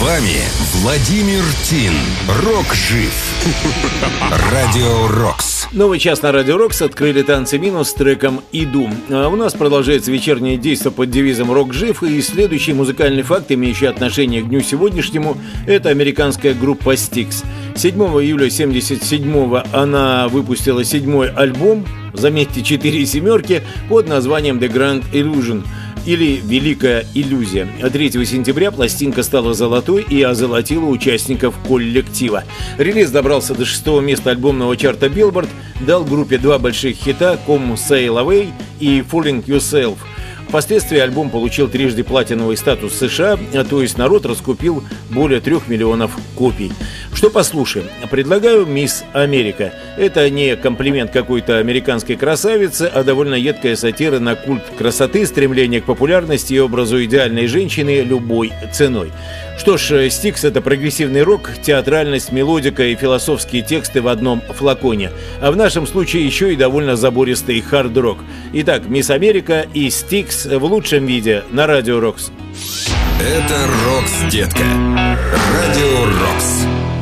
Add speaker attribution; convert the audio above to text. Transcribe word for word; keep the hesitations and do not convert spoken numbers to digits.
Speaker 1: вами Владимир Тин. Рок жив. Радио Рокс.
Speaker 2: Новый час на Радио Рокс открыли танцы минус с треком «Иду». А у нас продолжается вечернее действо под девизом «Рок жив». И следующий музыкальный факт, имеющий отношение к дню сегодняшнему, это американская группа Styx. седьмого июля семьдесят седьмого она выпустила седьмой альбом, заметьте, четыре семерки, под названием «The Grand Illusion» или «Великая иллюзия». третьего сентября пластинка стала золотой и озолотила участников коллектива. Релиз добрался до шестого места альбомного чарта Billboard, дал группе два больших хита «Come Sail Away» и «Fooling Yourself». Впоследствии альбом получил трижды платиновый статус США, то есть народ раскупил более трех миллионов копий. Что послушаем? Предлагаю «Мисс Америка». Это не комплимент какой-то американской красавицы, а довольно едкая сатира на культ красоты, стремление к популярности и образу идеальной женщины любой ценой. Что ж, Styx — это прогрессивный рок, театральность, мелодика и философские тексты в одном флаконе. А в нашем случае еще и довольно забористый хард-рок. Итак, «Мисс Америка» и Styx в лучшем виде на Радио Рокс.
Speaker 1: Это Рокс, детка. Радио Рокс.